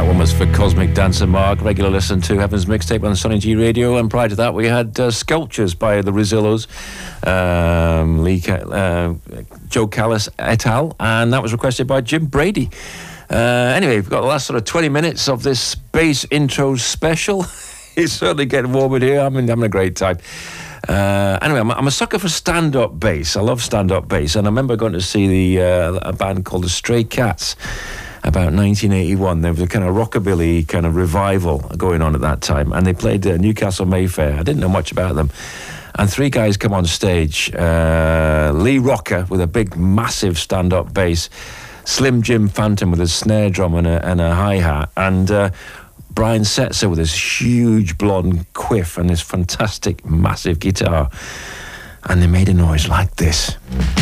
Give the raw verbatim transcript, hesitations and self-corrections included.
one was for Cosmic Dancer Mark, regular listen to Heaven's Mixtape on Sonny G Radio, and prior to that we had uh, Sculptures by the Rezillos, um, Lee, uh, Joe Callis et al., and that was requested by Jim Brady. Uh, anyway, we've got the last sort of twenty minutes of this bass intro special. It's certainly getting warm in here. I'm having a great time. Uh, anyway, I'm, I'm a sucker for stand-up bass. I love stand-up bass, and I remember going to see the uh, a band called the Stray Cats about nineteen eighty-one. There was a kind of rockabilly kind of revival going on at that time, and they played uh, Newcastle Mayfair. I didn't know much about them. And three guys come on stage. Uh, Lee Rocker with a big, massive stand-up bass. Slim Jim Phantom with a snare drum and a, and a hi-hat. And uh, Brian Setzer with his huge blonde quiff and his fantastic, massive guitar. And they made a noise like this.